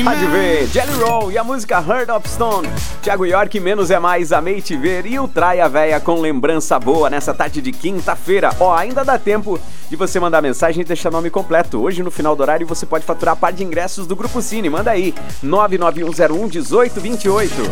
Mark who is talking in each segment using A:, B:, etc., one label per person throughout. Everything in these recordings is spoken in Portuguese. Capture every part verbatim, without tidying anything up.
A: Rádio V, Jelly Roll e a música Heart of Stone. Thiago York, Menos é Mais, Amei Te Ver e o Traia Véia com lembrança boa nessa tarde de quinta-feira. Ó, ainda dá tempo de você mandar mensagem e deixar nome completo. Hoje, no final do horário, você pode faturar a par de ingressos do Grupo Cine. Manda aí, nove nove um zero um um oito dois oito.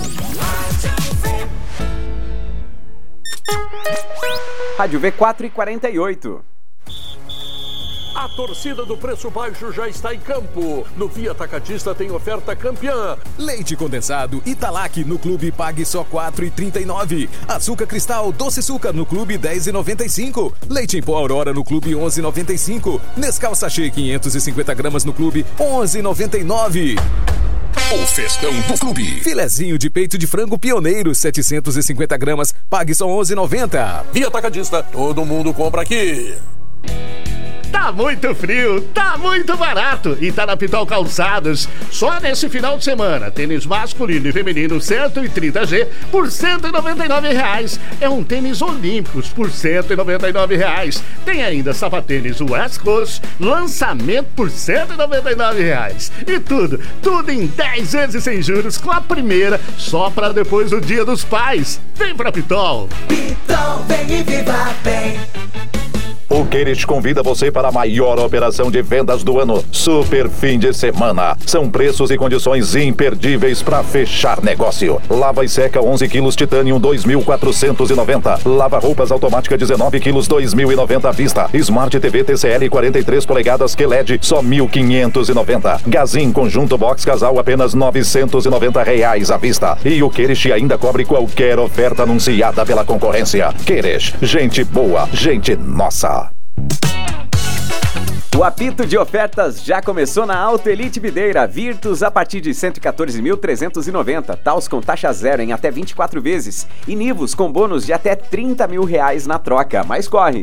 A: Rádio V quatro e quarenta e oito.
B: A torcida do preço baixo já está em campo. No Via Atacadista tem oferta campeã.
C: Leite condensado Italac no clube pague só quatro reais e trinta e nove centavos. Açúcar cristal Doce Açúcar no clube dez reais e noventa e cinco centavos. Leite em pó Aurora no clube onze reais e noventa e cinco centavos. Nescau Sachê quinhentos e cinquenta gramas no clube onze reais e noventa e nove centavos.
D: O festão do clube.
C: Filezinho de peito de frango Pioneiro setecentos e cinquenta gramas, pague só onze reais e noventa centavos.
B: Via Atacadista, todo mundo compra aqui.
E: Tá muito frio, tá muito barato e tá na Pitol Calçados. Só nesse final de semana, tênis masculino e feminino cento e trinta G por cento e noventa e nove reais. É um tênis Olímpicos por cento e noventa e nove reais. Tem ainda sapatênis West Coast, lançamento por cento e noventa e nove reais. E tudo, tudo em dez vezes sem juros com a primeira, só pra depois do Dia dos Pais. Vem pra Pitol.
F: Pitol, vem e viva bem.
G: O Queires convida você para a maior operação de vendas do ano, Super Fim de Semana. São preços e condições imperdíveis para fechar negócio. Lava e seca onze quilos Titanium dois mil quatrocentos e noventa. Lava roupas automática dezenove quilos dois mil e noventa à vista. Smart T V T C L quarenta e três polegadas Q L E D só mil quinhentos e noventa. Gazin conjunto box casal apenas novecentos e noventa reais à vista. E o Queires ainda cobre qualquer oferta anunciada pela concorrência. Queires, gente boa, gente nossa.
A: O apito de ofertas já começou na Auto Elite Videira. Virtus a partir de cento e quatorze mil trezentos e noventa. Taos com taxa zero em até vinte e quatro vezes. E Nivus com bônus de até trinta mil reais na troca. Mas corre,